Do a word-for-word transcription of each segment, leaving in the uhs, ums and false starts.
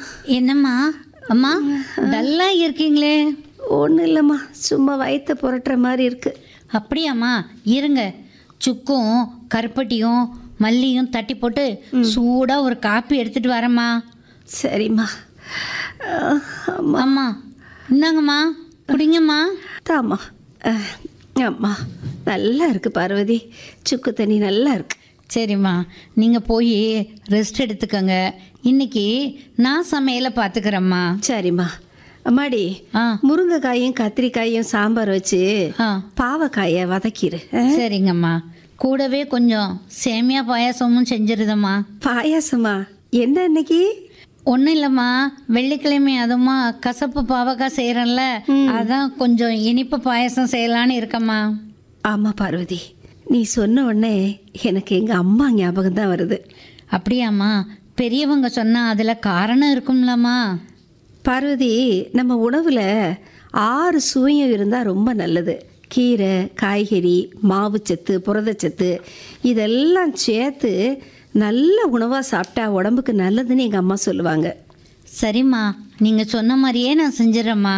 என்னம்மா அம்மா நல்லா இருக்கீங்களே? ஒன்றும் இல்லைம்மா, சும்மா வயிற்ற புரட்டுற மாதிரி இருக்குது. அப்படியாம்மா, இருங்க, சுக்கும் கருப்பட்டியும் மல்லியும் தட்டி போட்டு சூடாக ஒரு காப்பி எடுத்துகிட்டு வரேம்மா. சரிம்மா. அம்மா அம்மா இந்தாங்கம்மா, குடிங்கம்மா. தாம்மா. அம்மா நல்லா இருக்கு பார்வதி, சுக்கு தண்ணி நல்லா இருக்கு. சரிம்மா, நீங்கள் போய் ரெஸ்ட் எடுத்துக்கோங்க. இன்னைக்கு நான் சமையலை பார்த்துக்கிறேம்மா. சரிம்மா. அம்மாடி, ஆ முருங்கைக்காயும் கத்திரிக்காயும் சாம்பார் வச்சு ஆ பாவக்காயை வதக்கிடு. சரிங்கம்மா. கூடவே கொஞ்சம் சேமியா பாயாசமும் செஞ்சிருதம்மா. பாயாசமா? என்ன இன்னைக்கு? ஒன்றும் இல்லைம்மா, வெள்ளிக்கிழமை அதுமா கசப்பு பாவக்காய் செய்கிறேன்ல, அதான் கொஞ்சம் இனிப்பு பாயாசம் செய்யலான்னு இருக்கம்மா. ஆமாம் பார்வதி, நீ சொன்ன உடனே எனக்கு எங்கள் அம்மா ஞாபகம் தான் வருது. அப்படியாம்மா? பெரியவங்க சொன்னால் அதில் காரணம் இருக்கும்லம்மா. பார்வதி, நம்ம உணவில் ஆறு சுவையும் இருந்தால் ரொம்ப நல்லது. கீரை, காய்கறி, மாவுச்சத்து, புரதச்சத்து இதெல்லாம் சேர்த்து நல்ல உணவாக சாப்பிட்டா உடம்புக்கு நல்லதுன்னு எங்கள் அம்மா சொல்லுவாங்க. சரிம்மா, நீங்கள் சொன்ன மாதிரியே நான் செஞ்சிடறேம்மா.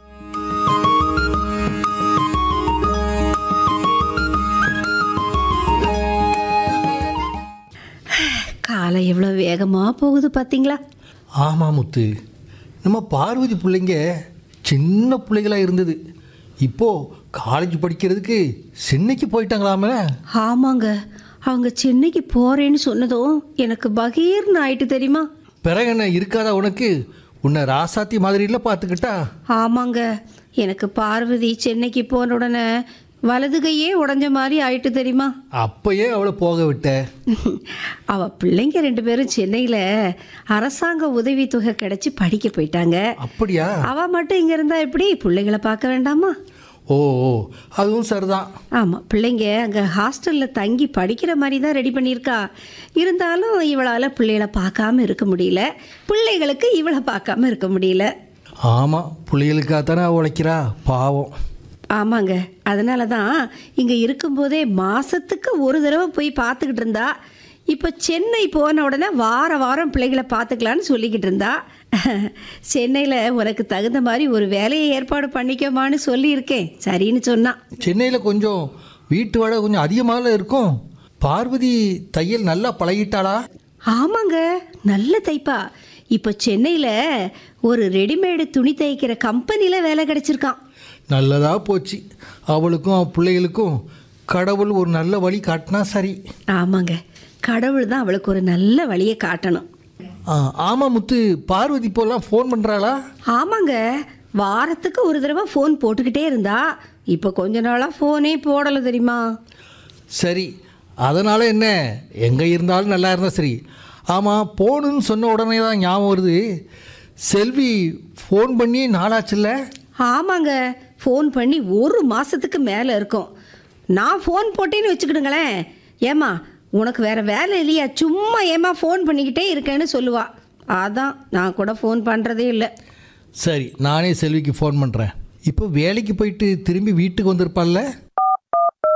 காலை எவ்வளோ வேகமாக போகுது பார்த்தீங்களா? ஆமாம் முத்து, நம்ம பார்வதி பிள்ளைங்க சின்ன பிள்ளைகளாக இருந்தது, இப்போது காலேஜ் படிக்கிறதுக்கு சென்னைக்கு போயிட்டாங்களாமே. ஆமாங்க, அவங்க சென்னைக்கு போகிறேன்னு சொன்னதும் எனக்கு பகீர்னு ஆயிட்டு தெரியுமா. பிறகு என்ன இருக்காதா உனக்கு? உன்னை ராசாத்தி மாதிரில பார்த்துக்கிட்டா. ஆமாங்க, எனக்கு பார்வதி சென்னைக்கு போன உடனே வலது கையே உடஞ்ச மாதிரி ஆயிட்டு தெரியுமா. அப்பயே அவளை போக விட்ட. அவள் பிள்ளைங்க ரெண்டு பேரும் சென்னையில் அரசாங்க உதவித்தொகை கிடச்சி படிக்க போயிட்டாங்க. அப்படியா? அவள் மட்டும் இங்கே இருந்தால் எப்படி? பிள்ளைகளை பார்க்க வேண்டாமா? ஓ ஓ, அதுவும் சரிதான். ஆமாம், பிள்ளைங்க அங்கே ஹாஸ்டலில் தங்கி படிக்கிற மாதிரி தான் ரெடி பண்ணியிருக்கா. இருந்தாலும் இவளால் பிள்ளைகளை பார்க்காம இருக்க முடியல, பிள்ளைகளுக்கு இவளை பார்க்காம இருக்க முடியல. ஆமாம், பிள்ளைகளுக்காக தானே உழைக்கிறா, பாவம். ஆமாங்க, அதனால தான் இங்கே இருக்கும்போதே மாதத்துக்கு ஒரு தடவை போய் பார்த்துக்கிட்டு இருந்தா. இப்போ சென்னை போன உடனே வார வாரம் பிள்ளைகளை பார்த்துக்கலான்னு சொல்லிக்கிட்டு இருந்தா. சென்னையில் உனக்கு தகுந்த மாதிரி ஒரு வேலையை ஏற்பாடு பண்ணிக்கமான்னு சொல்லியிருக்கேன். சரின்னு சொன்னான். சென்னையில் கொஞ்சம் வீட்டு வாடகை கொஞ்சம் அதிகமாக இருக்கும். பார்வதி தையல் நல்லா பழகிட்டாளா? ஆமாங்க, நல்ல தைப்பா. இப்போ சென்னையில் ஒரு ரெடிமேடு துணி தைக்கிற கம்பெனியில் வேலை கிடச்சிருக்கான். நல்லதாக போச்சு. அவளுக்கும் அவள் பிள்ளைகளுக்கும் கடவுள் ஒரு நல்ல வழி காட்டினா சரி. ஆமாங்க, கடவுள் தான் அவளுக்கு ஒரு நல்ல வழியை காட்டணும். ஆ ஆமாம் முத்து, பார்வதி இப்போல்லாம் ஃபோன் பண்ணுறாளா? ஆமாங்க, வாரத்துக்கு ஒரு தடவை ஃபோன் போட்டுக்கிட்டே இருந்தா. இப்போ கொஞ்ச நாளாக ஃபோனே போடலை தெரியுமா. சரி, அதனால் என்ன, எங்கே இருந்தாலும் நல்லா இருந்தால் சரி. ஆமாம், போகணுன்னு சொன்ன உடனே தான் ஞாபகம் வருது, செல்வி ஃபோன் பண்ணி நாளாச்சுல்ல? ஆமாங்க, ஃபோன் பண்ணி ஒரு மாதத்துக்கு மேலே இருக்கும். நான் ஃபோன் போட்டேன்னு வச்சுக்கிடுங்களேன், ஏம்மா உனக்கு வேறு வேலை இல்லையா, சும்மா ஏம்மா ஃபோன் பண்ணிக்கிட்டே இருக்கேன்னு சொல்லுவா. அதான் நான் கூட ஃபோன் பண்ணுறதே இல்லை. சரி, நானே செல்விக்கு ஃபோன் பண்ணுறேன். இப்போ வேலைக்கு போயிட்டு திரும்பி வீட்டுக்கு வந்திருப்பாள்ல?